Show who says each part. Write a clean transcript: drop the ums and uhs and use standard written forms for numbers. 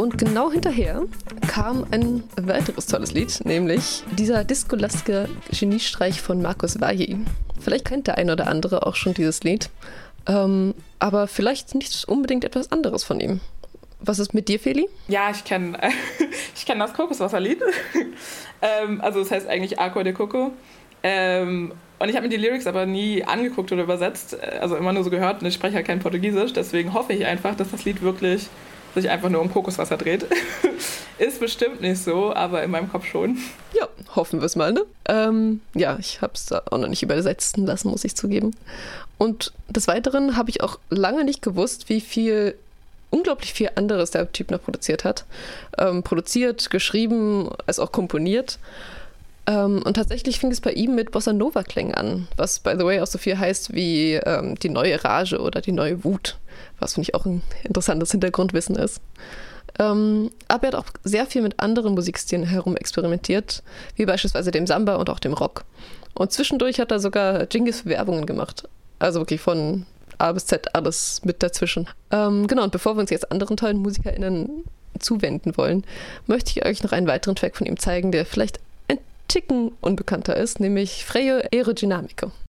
Speaker 1: Und genau hinterher kam ein weiteres tolles Lied, nämlich dieser discolastige Geniestreich von Marcus Valle. Vielleicht kennt der eine oder andere auch schon dieses Lied, aber vielleicht nicht unbedingt etwas anderes von ihm. Was ist mit dir, Feli?
Speaker 2: Ja, ich kenn das Kokoswasserlied. Also das heißt eigentlich Agua de Coco. Und ich habe mir die Lyrics aber nie angeguckt oder übersetzt, also immer nur so gehört und ich spreche halt kein Portugiesisch, deswegen hoffe ich einfach, dass das Lied wirklich sich einfach nur um Kokoswasser dreht. Ist bestimmt nicht so, aber in meinem Kopf schon.
Speaker 1: Ja, hoffen wir es mal, ne? Ja, ich habe es da auch noch nicht übersetzen lassen, muss ich zugeben. Und des Weiteren habe ich auch lange nicht gewusst, unglaublich viel anderes der Typ noch produziert hat. Produziert, geschrieben, als auch komponiert. Und tatsächlich fing es bei ihm mit Bossa Nova-Klängen an, was, by the way, auch so viel heißt wie die neue Rage oder die neue Wut, was, finde ich, auch ein interessantes Hintergrundwissen ist. Aber er hat auch sehr viel mit anderen Musikstilen herum experimentiert, wie beispielsweise dem Samba und auch dem Rock. Und zwischendurch hat er sogar Jingles für Werbungen gemacht. Also wirklich von A bis Z alles mit dazwischen. Genau, und bevor wir uns jetzt anderen tollen MusikerInnen zuwenden wollen, möchte ich euch noch einen weiteren Track von ihm zeigen, der vielleicht ein Ticken unbekannter ist, nämlich Freio Aerodinamico.